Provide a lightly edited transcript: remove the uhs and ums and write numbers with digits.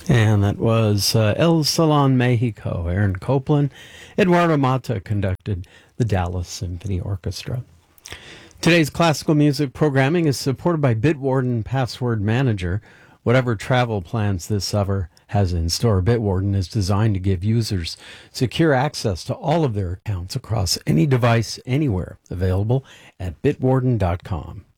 And that was El Salon Mexico. Aaron Copland, Eduardo Mata conducted the Dallas Symphony Orchestra. Today's classical music programming is supported by Bitwarden Password Manager. Whatever travel plans this summer has in store, Bitwarden is designed to give users secure access to all of their accounts across any device, anywhere. Available at bitwarden.com.